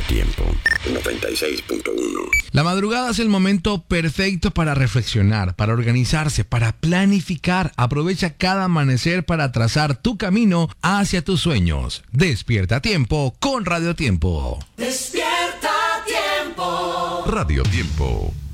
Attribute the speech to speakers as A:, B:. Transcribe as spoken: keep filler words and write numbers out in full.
A: Tiempo noventa y seis punto uno.
B: La madrugada es el momento perfecto para reflexionar, para organizarse, para planificar. Aprovecha cada amanecer para trazar tu camino hacia tus sueños. Despierta a tiempo con Radio Tiempo.
C: Despierta a tiempo.
A: Radio Tiempo.